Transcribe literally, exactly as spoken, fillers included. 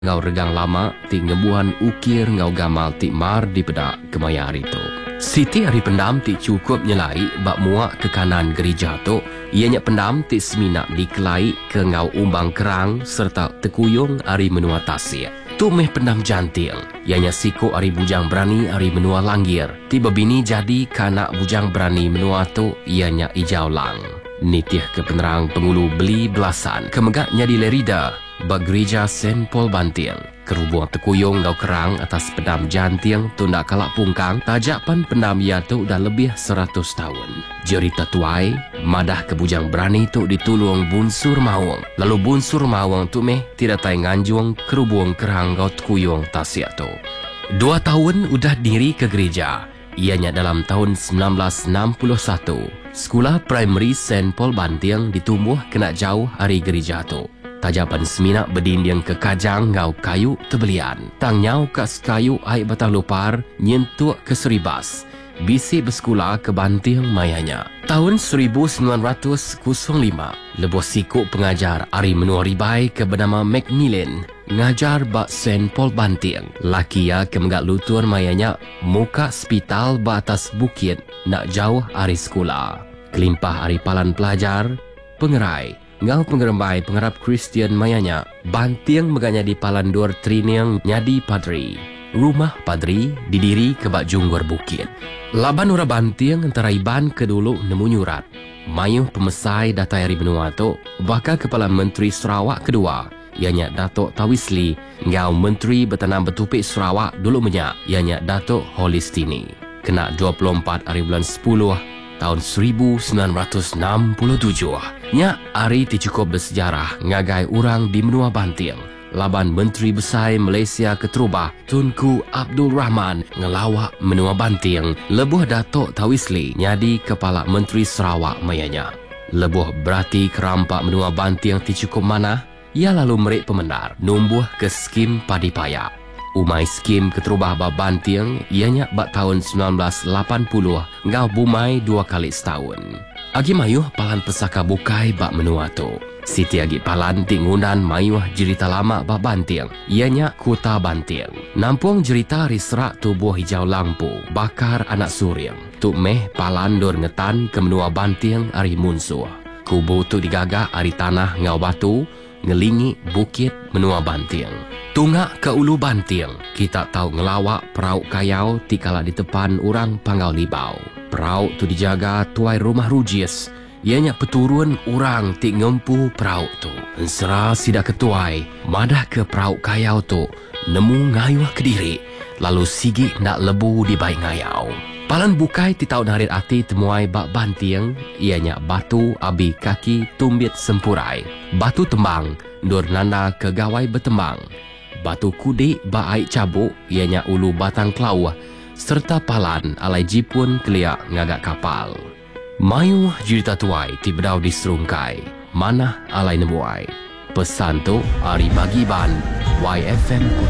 ngau regang lama ti ngebuhan ukir ngau gamal ti mar di pedak kemaya hari tu. Siti hari pendam ti cukup nyelai bak muak ke kanan gereja tu. Ianya pendam ti seminak dikelai ke ngau umbang kerang serta tekuyung hari menua tasir. Tu meh pendam jantil. Ianya siku hari bujang berani hari menua langgir. Ti babini jadi kanak bujang berani menua tu ianya ijau lang. Nitih ke penerang pengulu beli belasan. Kemegaknya di Lerida. Bak gereja Saint Paul Bantiang. Kerubung tekuyung ngau kerang atas pendam jantiang tu nak kalak pungkang. Tajapan pendam ia tu dah lebih seratus tahun. Jerita tuai, madah ke bujang berani tu ditulung bunsur mawang. Lalu bunsur mawang tu meh tidak tay nganjuang kerubung kerang ngau tekuyung tasya tu. Dua tahun udah diri ke gereja. Ianya dalam tahun sembilan belas enam puluh satu. Sekolah Primary Saint Paul Bantiang ditumbuh kena jauh hari gereja tu. Tajapan seminak berdinding ke kajang ngau kayu tebelian. Tang nyau kas kayu air batang lupar nyentuk ke seribas. Bisi bersekolah ke Bantiang mayanya. Tahun seribu sembilan ratus lima, lebuh siku pengajar Ari Menua Ribai ke bernama Macmillan ngajar bak Saint Paul Bantiang. Laki ya ke menggak lutur mayanya muka hospital bak atas bukit nak jauh Ari sekolah. Kelimpah Ari palan pelajar, pengerai, ngau pengerembai pengharap Kristian mayanya. Bantiang meganya di Palandur Triniang nyadi padri. Rumah padri didiri ke bak junggur bukit. Laban ura Bantiang antara iban ke dulu nemu nyurat. Mayuh pemesai datai hari benua tu bakal Kepala Menteri Sarawak kedua. Ianya Datuk Tawisli. Ngau Menteri Bertanam Betupik Sarawak dulu menyak. Ianya Datuk Holistini. Kena dua puluh empat hari bulan sepuluh. Tahun seribu sembilan ratus enam puluh tujuh. Nya hari ti cukup bersejarah ngagai orang di menua Bantiang. Laban Menteri Besar Malaysia Keterubah Tunku Abdul Rahman ngelawak menua Bantiang. Lebuh Datuk Tawisli nyadi Kepala Menteri Sarawak mayanya. Lebuh berarti kerampak menua Bantiang ti cukup mana? Ia lalu merik pemendar numbuh ke skim padi payak. Umai skim Keterubah bak Bantiang ianya bak tahun sembilan belas lapan puluh ngau bumai dua kali setahun. Agi mayuh palan pesaka bukai bak menua tu. Siti agi palan tingunan mayuh jerita lama bak Bantiang. Ianya Kota Bantiang. Nampung jerita risrak tubuh hijau lampu bakar anak suryang. Tu meh palan dor ngetan ke menua Bantiang ari munsuh. Kubu tu digagak ari tanah ngau batu ngelingi bukit menua Bantiang. Tungak ke ulu Bantiang, kita tahu ngelawak perauk kayau tikala di depan orang Panggau Libau. Perauk tu dijaga tuai rumah rujis. Ianya peturun orang tik ngempu perauk tu. Ensera sidak ketuai, madah ke perauk kayau tu, nemu ngayuh ke diri, lalu sigi nak lebu di baik ngayau. Palan bukai ti tahu narit ati temuai bak Bantiang, ianya batu abi kaki tumbit sempurai. Batu tembang, dur nanda ke gawai bertembang. Batu kudik bak aik cabuk, ianya ulu batang kelau, serta palan alai jipun keliak ngagak kapal. Mayu jerita tuai ti bedau di serungkai, mana alai nebuai. Pesan tu, Ari Bagiban, Y F M